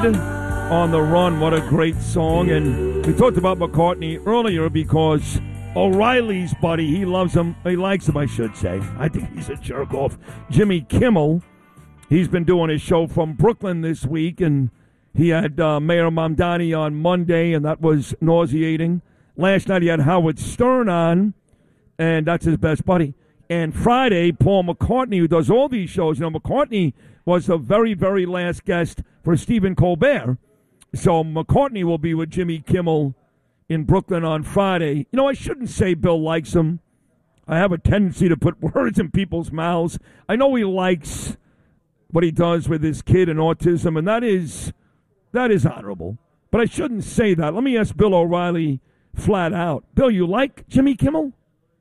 Band on the Run. What a great song. And we talked about McCartney earlier because O'Reilly's buddy, he loves him. He likes him, I should say. I think he's a jerk off. Jimmy Kimmel, he's been doing his show from Brooklyn this week, and he had Mayor Mamdani on Monday, and that was nauseating. Last night he had Howard Stern on, and that's his best buddy. And Friday, Paul McCartney, who does all these shows, McCartney was the very, very last guest for Stephen Colbert. So McCartney will be with Jimmy Kimmel in Brooklyn on Friday. I shouldn't say Bill likes him. I have a tendency to put words in people's mouths. I know he likes what he does with his kid and autism, and that is honorable. But I shouldn't say that. Let me ask Bill O'Reilly flat out. Bill, you like Jimmy Kimmel?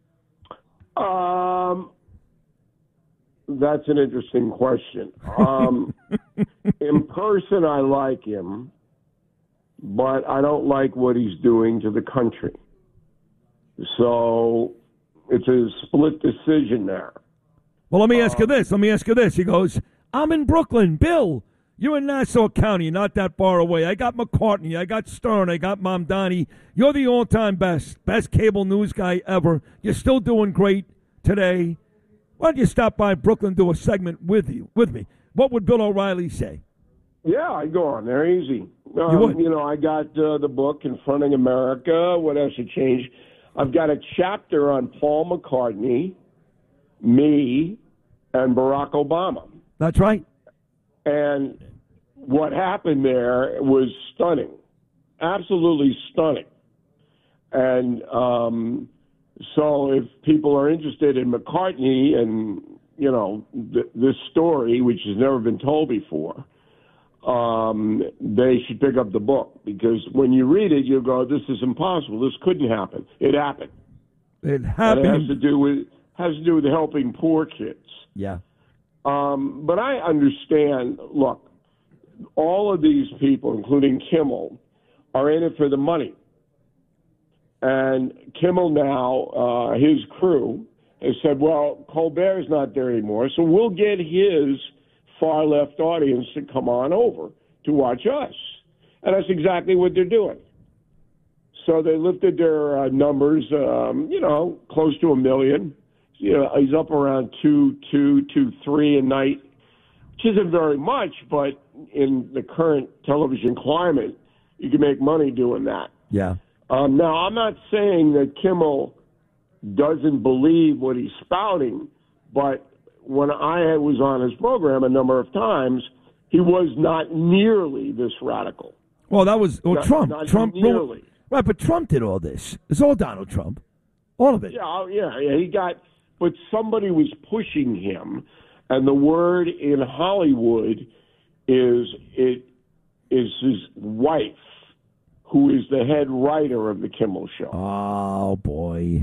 That's an interesting question. In person, I like him, but I don't like what he's doing to the country. So it's a split decision there. Well, let me ask you this. He goes, I'm in Brooklyn. Bill, you're in Nassau County, not that far away. I got McCartney. I got Stern. I got Mamdani. You're the all-time best cable news guy ever. You're still doing great today. Why don't you stop by Brooklyn, do a segment with me? What would Bill O'Reilly say? Yeah, I'd go on there easy. You would? I got the book, Confronting America. What else should change? I've got a chapter on Paul McCartney, me, and Barack Obama. That's right. And what happened there was stunning, absolutely stunning. And so if people are interested in McCartney and, this story, which has never been told before, they should pick up the book. Because when you read it, you go, this is impossible. This couldn't happen. It happened. It happened. And it has to do with helping poor kids. Yeah. But I understand, look, all of these people, including Kimmel, are in it for the money. And Kimmel now, his crew, has said, well, Colbert's not there anymore, so we'll get his far-left audience to come on over to watch us. And that's exactly what they're doing. So they lifted their numbers, close to 1 million. He's up around 2.3 a night, which isn't very much, but in the current television climate, you can make money doing that. Yeah. Now, I'm not saying that Kimmel doesn't believe what he's spouting, but when I was on his program a number of times, he was not nearly this radical. Well, that was Trump. Not Trump nearly. Right, but Trump did all this. It's all Donald Trump. All of it. Yeah, he got... But somebody was pushing him, and the word in Hollywood is his wife, who is the head writer of the Kimmel Show. Oh boy!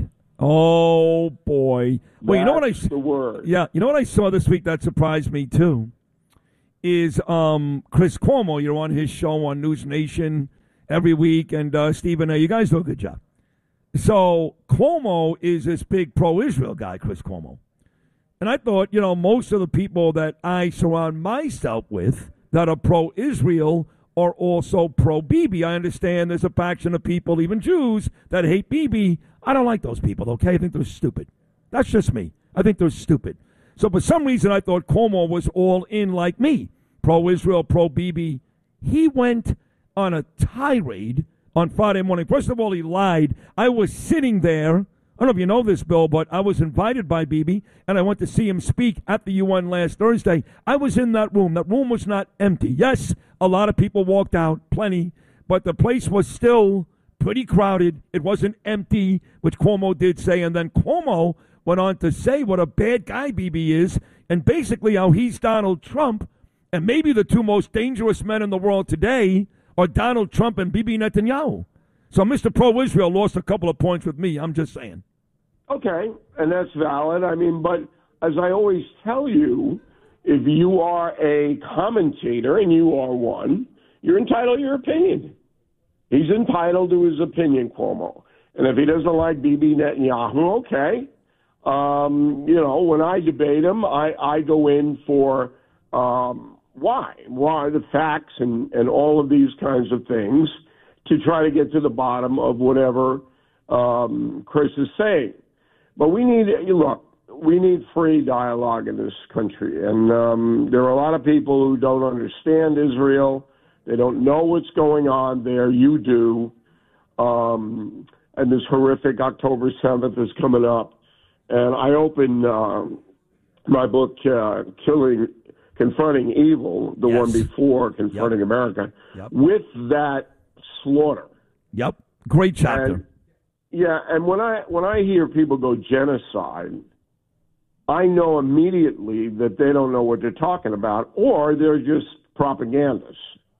Well, you know what the word. Yeah, you know what I saw this week that surprised me too is Chris Cuomo. You're on his show on News Nation every week, and Stephen A. You guys do a good job. So Cuomo is this big pro-Israel guy, Chris Cuomo. And I thought, most of the people that I surround myself with that are pro-Israel are also pro-Bibi. I understand there's a faction of people, even Jews, that hate Bibi. I don't like those people, okay? I think they're stupid. That's just me. I think they're stupid. So for some reason, I thought Cuomo was all in like me, pro-Israel, pro-Bibi. He went on a tirade on Friday morning. First of all, he lied. I was sitting there. I don't know if you know this, Bill, but I was invited by Bibi, and I went to see him speak at the UN last Thursday. I was in that room. That room was not empty. Yes, a lot of people walked out, plenty, but the place was still pretty crowded. It wasn't empty, which Cuomo did say, and then Cuomo went on to say what a bad guy Bibi is, and basically how he's Donald Trump, and maybe the two most dangerous men in the world today are Donald Trump and Bibi Netanyahu. So Mr. Pro-Israel lost a couple of points with me. I'm just saying. Okay, and that's valid. But as I always tell you, if you are a commentator, and you are one, you're entitled to your opinion. He's entitled to his opinion, Cuomo. And if he doesn't like Bibi Netanyahu, okay. When I debate him, I go in for why? Why the facts and all of these kinds of things to try to get to the bottom of whatever Chris is saying. But we need free dialogue in this country. And there are a lot of people who don't understand Israel. They don't know what's going on there. You do. And this horrific October 7th is coming up. And I open my book, Confronting Evil, the one before Confronting America, with that slaughter. Yep. Great chapter. And when I hear people go genocide, I know immediately that they don't know what they're talking about, or they're just propagandists.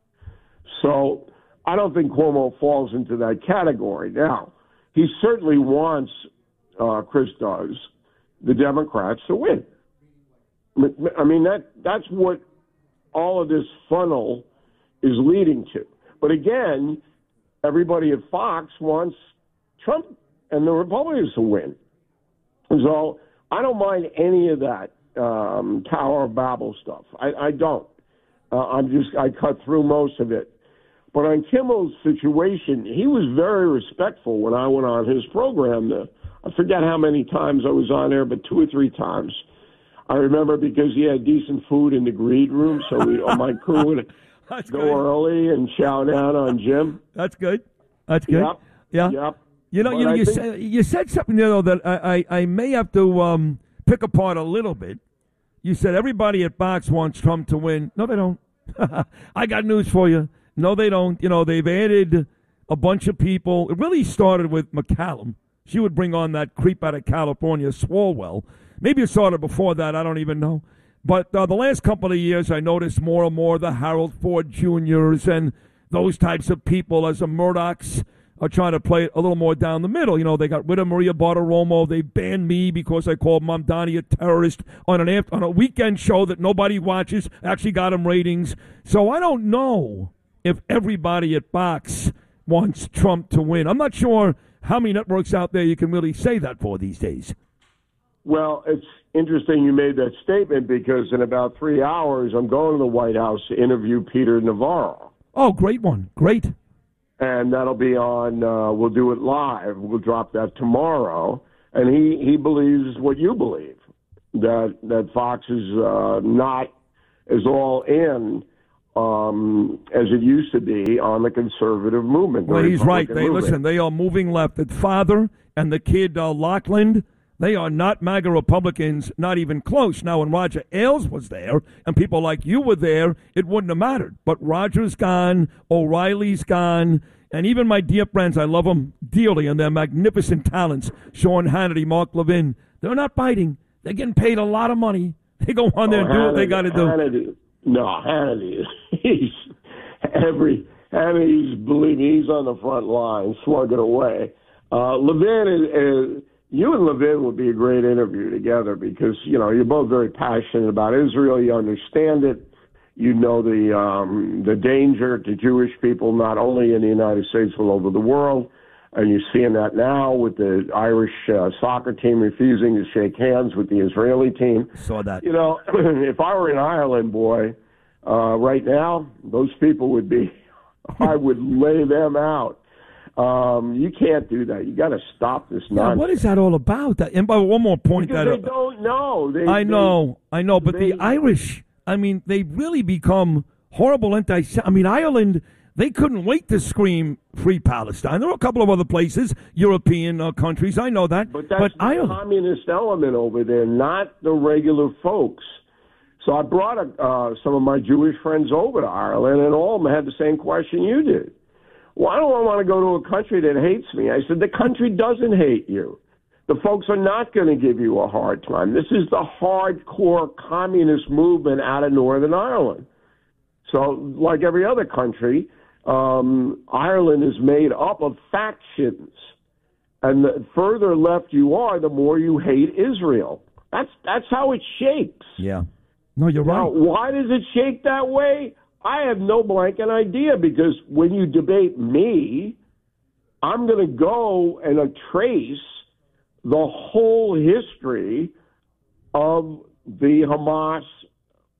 So I don't think Cuomo falls into that category. Now, he certainly wants, Chris does, the Democrats to win. I mean, that's what all of this funnel is leading to. But again, everybody at Fox wants Trump and the Republicans to win. So I don't mind any of that Tower of Babel stuff. I don't. I cut through most of it. But on Kimmel's situation, he was very respectful when I went on his program. I forget how many times I was on there, but 2 or 3 times. I remember because he had decent food in the greed room, so my crew would go early and shout out on Jim. That's good. That's good. Yep. Yeah. Yep. You said something there, though, that I may have to pick apart a little bit. You said everybody at Fox wants Trump to win. No, they don't. I got news for you. No, they don't. They've added a bunch of people. It really started with McCallum. She would bring on that creep out of California, Swalwell. Maybe it started before that. I don't even know. But the last couple of years, I noticed more and more the Harold Ford Jr.'s and those types of people as the Murdochs are trying to play it a little more down the middle. They got rid of Maria Bartiromo. They banned me because I called Mamdani a terrorist on a weekend show that nobody watches. Actually got him ratings. So I don't know if everybody at Fox wants Trump to win. I'm not sure how many networks out there you can really say that for these days. Well, it's interesting you made that statement because in about 3 hours, I'm going to the White House to interview Peter Navarro. Oh, great one. Great. And that'll be on, we'll do it live. We'll drop that tomorrow. And he believes what you believe, that Fox is not as all in as it used to be on the conservative movement. Well, he's right. They are moving left. The father and the kid, Lockland, they are not MAGA Republicans, not even close. Now, when Roger Ailes was there and people like you were there, it wouldn't have mattered. But Roger's gone, O'Reilly's gone, and even my dear friends, I love them dearly and their magnificent talents, Sean Hannity, Mark Levin, they're not fighting. They're getting paid a lot of money. They go on there and do what they got to do. Hannity, Hannity's, believe me, he's on the front line, slugging away. Levin is you and Levin would be a great interview together because, you're both very passionate about Israel. You understand it. You know the danger to Jewish people, not only in the United States, but all over the world. And you're seeing that now with the Irish soccer team refusing to shake hands with the Israeli team. Saw that. If I were in Ireland, boy, right now, those people would be, I would lay them out. You can't do that. You got to stop this nonsense. What is that all about? And by one more point, because they don't know. I know. But the Irish, they really become horrible Ireland, they couldn't wait to scream free Palestine. There were a couple of other places, European countries. I know that. But that's the communist element over there, not the regular folks. So I brought some of my Jewish friends over to Ireland, and all of them had the same question you did. Why do I want to go to a country that hates me? I said, the country doesn't hate you. The folks are not going to give you a hard time. This is the hardcore communist movement out of Northern Ireland. So, like every other country, Ireland is made up of factions. And the further left you are, the more you hate Israel. That's how it shakes. Yeah. No, you're right. Now, why does it shake that way? I have no blanket idea, because when you debate me, I'm going to go and trace the whole history of the Hamas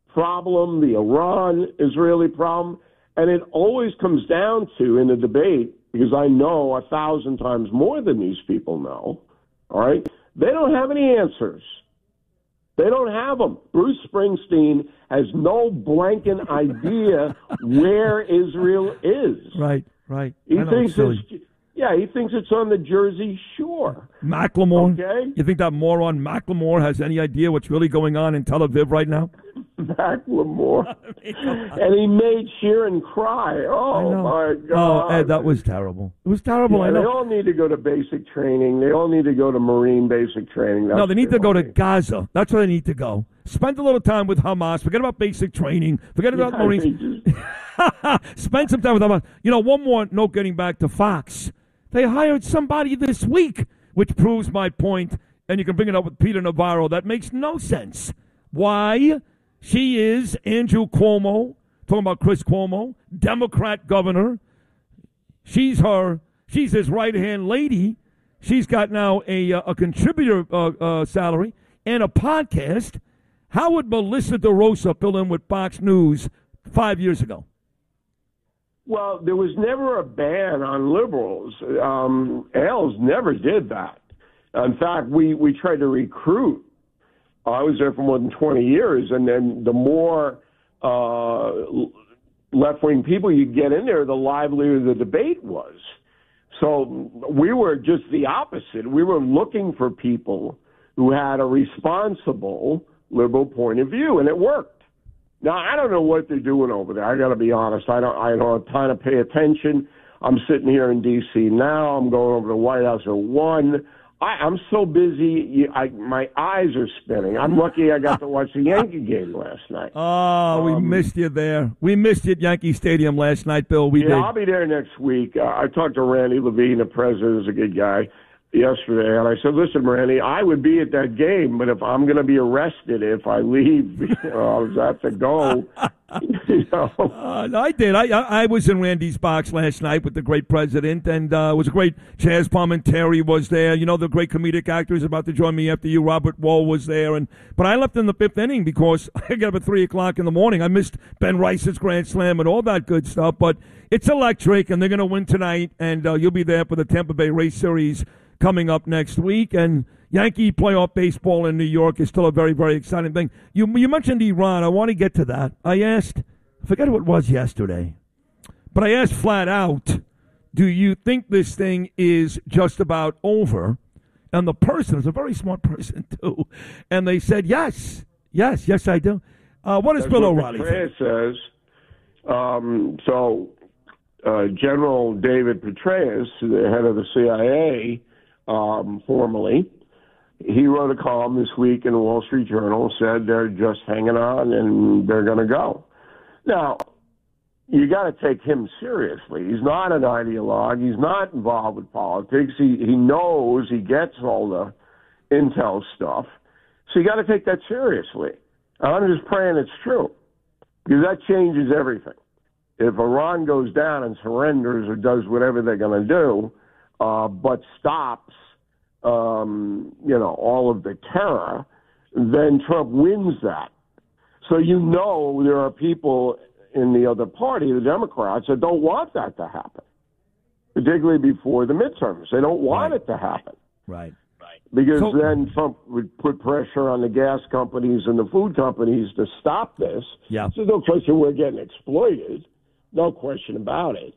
problem, the Iran-Israeli problem, and it always comes down to, in a debate, because I know 1,000 times more than these people know, all right, they don't have any answers. They don't have them. Bruce Springsteen has no blanket idea where Israel is. Right, right. He thinks it's on the Jersey Shore. Macklemore. Okay? You think that moron Macklemore has any idea what's really going on in Tel Aviv right now? Macklemore. And he made Sheeran cry. Oh, my God. Oh, Ed, that was terrible. It was terrible. I know. They all need to go to basic training. They all need to go to Marine basic training. No, they need to go to Gaza. That's where they need to go. Spend a little time with Hamas. Forget about basic training. Forget about Marines. Spend some time with Hamas. You know, one more note getting back to Fox. They hired somebody this week, which proves my point, and you can bring it up with Peter Navarro. That makes no sense. Why? She is Andrew Cuomo, talking about Chris Cuomo, Democrat governor. She's his right-hand lady. She's got now a contributor salary and a podcast. How would Melissa DeRosa fill in with Fox News 5 years ago? Well, there was never a ban on liberals. Ailes never did that. In fact, we tried to recruit. I was there for more than 20 years, and then the more left-wing people you get in there, the livelier the debate was. So we were just the opposite. We were looking for people who had a responsible liberal point of view, and it worked. Now, I don't know what they're doing over there. I got to be honest. I don't have time to pay attention. I'm sitting here in D.C. now. I'm going over to the White House at 1. I'm so busy, my eyes are spinning. I'm lucky I got to watch the Yankee game last night. Oh, we missed you there. We missed you at Yankee Stadium last night, Bill. We did. I'll be there next week. I talked to Randy Levine, the president, is a good guy, yesterday, and I said, listen, Randy, I would be at that game, but if I'm going to be arrested if I leave, I have to go. No, I did. I was in Randy's box last night with the great president, and it was a great. Chaz Palminteri was there. You know, the great comedic actor is about to join me after you. Robert Wall was there, but I left in the 5th inning because I got up at 3 o'clock in the morning. I missed Ben Rice's grand slam and all that good stuff, but it's electric, and they're going to win tonight, and you'll be there for the Tampa Bay Race Series coming up next week, and Yankee playoff baseball in New York is still a very, very exciting thing. You mentioned Iran. I want to get to that. I forget what it was yesterday, but I asked flat out, do you think this thing is just about over? And the person is a very smart person, too. And they said, yes, I do. What does Bill O'Reilly think? Says, General David Petraeus, the head of the CIA, formerly, he wrote a column this week in the Wall Street Journal, said they're just hanging on and they're going to go. Now, you got to take him seriously. He's not an ideologue. He's not involved with politics. He knows, he gets all the intel stuff. So you got to take that seriously. I'm just praying it's true, because that changes everything. If Iran goes down and surrenders or does whatever they're going to do, but stops, all of the terror, then Trump wins that. So there are people in the other party, the Democrats, that don't want that to happen, particularly before the midterms. They don't want it to happen. Right. Because then Trump would put pressure on the gas companies and the food companies to stop this. Yeah. So no question we're getting exploited. No question about it.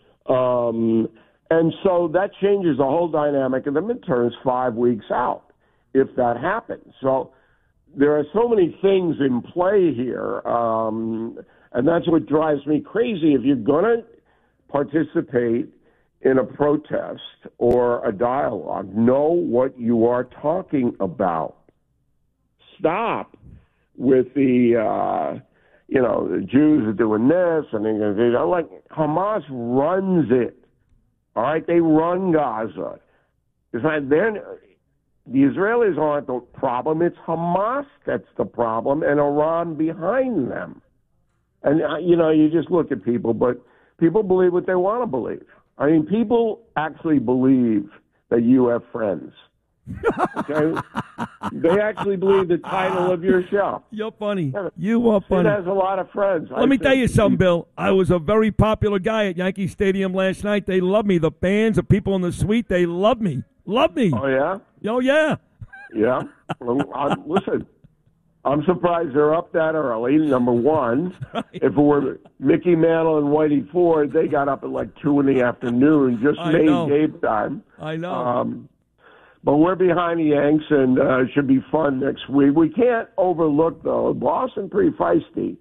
And so that changes the whole dynamic of the midterms 5 weeks out, if that happens. So there are so many things in play here, and that's what drives me crazy. If you're going to participate in a protest or a dialogue, know what you are talking about. Stop with the Jews are doing this, and they're like, Hamas runs it. All right, they run Gaza. It's not the Israelis aren't the problem. It's Hamas that's the problem, and Iran behind them. And you just look at people, but people believe what they want to believe. I mean, people actually believe that you have friends. Okay, They actually believe the title of your show. You're funny. You are funny. It has a lot of friends. Let me tell you something, Bill. I was a very popular guy at Yankee Stadium last night. They love me. The fans, the people in the suite, they love me. Love me. Oh, yeah? Oh, yeah. Yeah. Well, listen, I'm surprised they're up that early, number one. Right. If it were Mickey Mantle and Whitey Ford, they got up at like 2 in the afternoon, just made game time. I know. But we're behind the Yanks, and it should be fun next week. We can't overlook, though, Boston pretty feisty.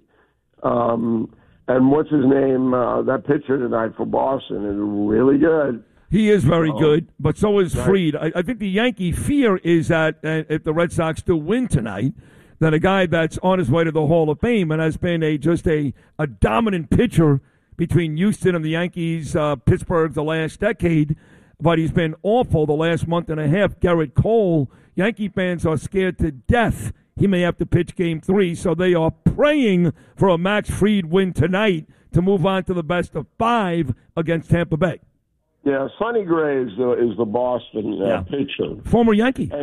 And what's his name? That pitcher tonight for Boston is really good. He is very good, but so is Fried. I think the Yankee fear is that if the Red Sox do win tonight, that a guy that's on his way to the Hall of Fame and has been a dominant pitcher between Houston and the Yankees, Pittsburgh the last decade, but he's been awful the last month and a half. Garrett Cole, Yankee fans are scared to death he may have to pitch Game 3, so they are praying for a Max Fried win tonight to move on to the best of 5 against Tampa Bay. Yeah, Sonny Gray is the Boston pitcher. Former Yankee.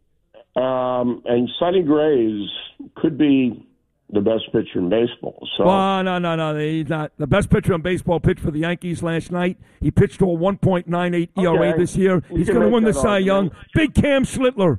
And Sonny Gray could be the best pitcher in baseball. So. No. He's not. The best pitcher in baseball pitched for the Yankees last night. He pitched to a 1.98 ERA this year. He's going to win the Cy Young. Big Cam Schlittler.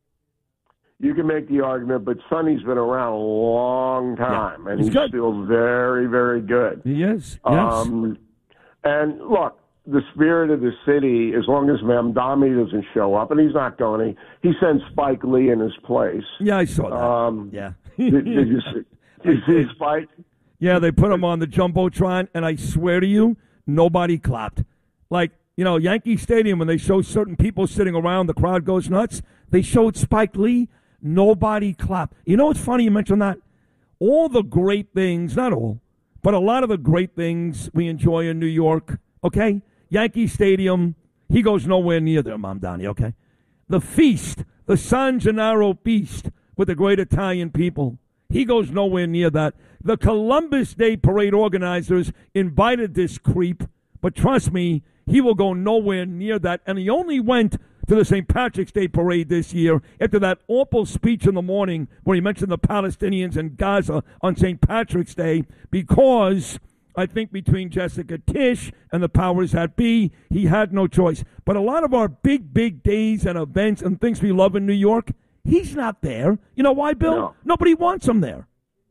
You can make the argument, but Sonny's been around a long time, and he's still very, very good. He is, yes. And look, the spirit of the city, as long as Mamdani doesn't show up, and he's not going to, he sends Spike Lee in his place. Yeah, I saw that. Yeah. Did you see Spike? Yeah, they put him on the Jumbotron, and I swear to you, nobody clapped. Like, Yankee Stadium, when they show certain people sitting around, the crowd goes nuts. They showed Spike Lee. Nobody clapped. You know what's funny you mentioned that? All the great things, not all, but a lot of the great things we enjoy in New York, okay? Yankee Stadium, he goes nowhere near there, Mamdani, okay? The feast, the San Gennaro feast with the great Italian people, he goes nowhere near that. The Columbus Day Parade organizers invited this creep, but trust me, he will go nowhere near that. And he only went to the St. Patrick's Day Parade this year after that awful speech in the morning where he mentioned the Palestinians and Gaza on St. Patrick's Day because I think between Jessica Tisch and the powers that be, he had no choice. But a lot of our big, big days and events and things we love in New York, he's not there. You know why, Bill? No. Nobody wants him there.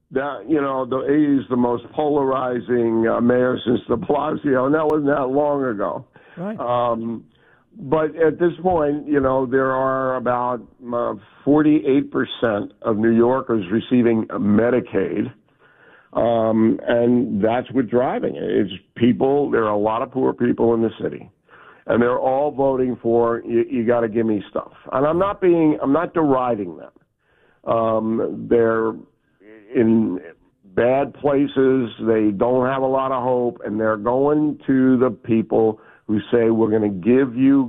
He's the most polarizing mayor since de Blasio, and that wasn't that long ago. Right. But at this point, there are about 48% of New Yorkers receiving Medicaid, and that's what's driving it. It's people. There are a lot of poor people in the city, and they're all voting for you got to give me stuff. And I'm not deriding them. They're in bad places. They don't have a lot of hope, and they're going to the people who say, we're going to give you.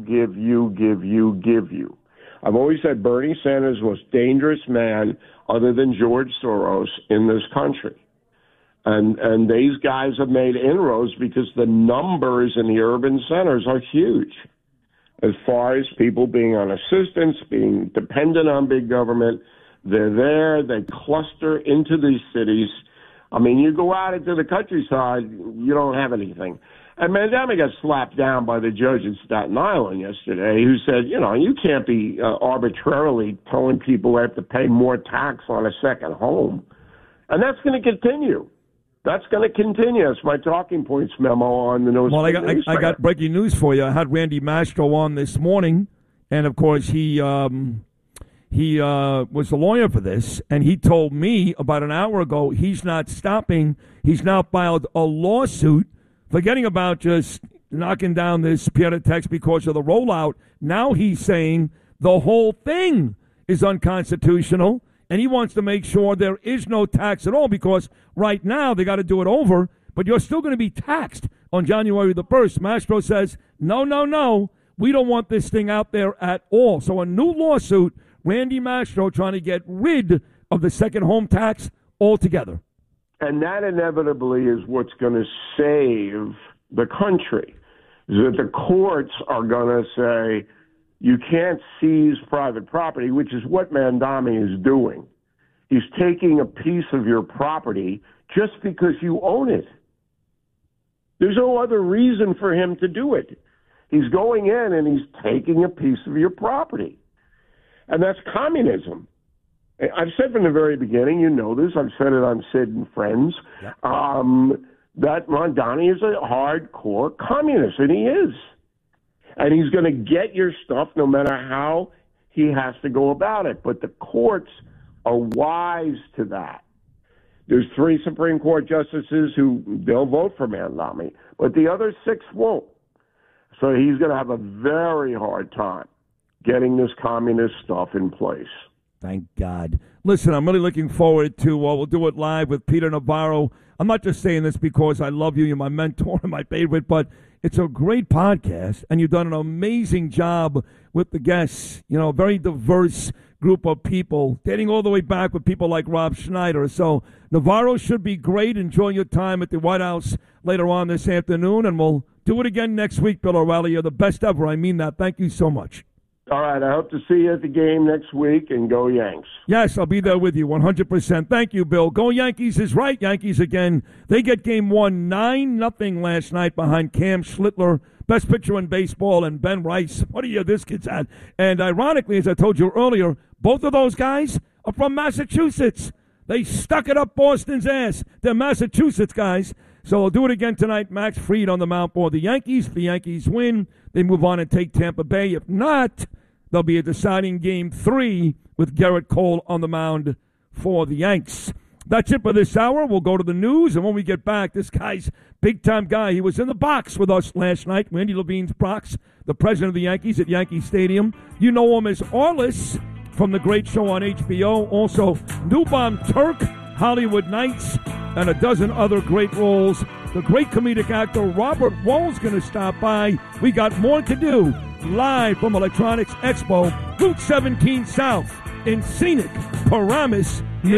I've always said Bernie Sanders was the most dangerous man other than George Soros in this country. And these guys have made inroads because the numbers in the urban centers are huge. As far as people being on assistance, being dependent on big government, they're there, they cluster into these cities. I mean, you go out into the countryside, you don't have anything. And Mamdani got slapped down by the judge in Staten Island yesterday who said, you can't be arbitrarily telling people they have to pay more tax on a second home. And that's going to continue. That's going to continue. It's my talking points memo on the nose. Well, I got breaking news for you. I had Randy Mastro on this morning, and, of course, he was the lawyer for this, and he told me about an hour ago he's not stopping. He's now filed a lawsuit, forgetting about just knocking down this Pierre tax because of the rollout. Now he's saying the whole thing is unconstitutional, and he wants to make sure there is no tax at all because right now they got to do it over, but you're still going to be taxed on January the 1st. Mastro says, no, we don't want this thing out there at all. So a new lawsuit, Randy Mastro trying to get rid of the second home tax altogether. And that inevitably is what's going to save the country. Is that the courts are going to say, You can't seize private property, which is what Mamdani is doing. He's taking a piece of your property just because you own it. There's no other reason for him to do it. He's going in and he's taking a piece of your property. And that's communism. I've said from the very beginning, you know this, I've said it on Sid and Friends, that Mamdani is a hardcore communist, and he is. And he's going to get your stuff no matter how he has to go about it. But the courts are wise to that. There's 3 Supreme Court justices who they'll vote for Mamdani, but the other 6 won't. So he's going to have a very hard time getting this communist stuff in place. Thank God. Listen, I'm really looking forward to, we'll do it live with Peter Navarro. I'm not just saying this because I love you. You're my mentor and my favorite, but it's a great podcast, and you've done an amazing job with the guests. You know, a very diverse group of people, dating all the way back with people like Rob Schneider. So Navarro should be great. Enjoy your time at the White House later on this afternoon, and we'll do it again next week, Bill O'Reilly. You're the best ever. I mean that. Thank you so much. All right, I hope to see you at the game next week, and go Yanks. Yes, I'll be there with you 100%. Thank you, Bill. Go Yankees is right. Yankees again. They get game 1, 9-0 last night behind Cam Schlittler, best pitcher in baseball, and Ben Rice. What a year this kid's had. And ironically, as I told you earlier, both of those guys are from Massachusetts. They stuck it up Boston's ass. They're Massachusetts guys. So we'll do it again tonight. Max Fried on the mound for the Yankees. If the Yankees win, they move on and take Tampa Bay. If not, there'll be a deciding game 3 with Garrett Cole on the mound for the Yanks. That's it for this hour. We'll go to the news, and when we get back, this guy's big-time guy. He was in the box with us last night, Randy Levine's box, the president of the Yankees at Yankee Stadium. You know him as Orlis from The Great Show on HBO. Also, Newbomb Turk, Hollywood Nights, and a dozen other great roles. The great comedic actor Robert Wall's going to stop by. We got more to do live from Electronics Expo, Route 17 South in scenic Paramus, New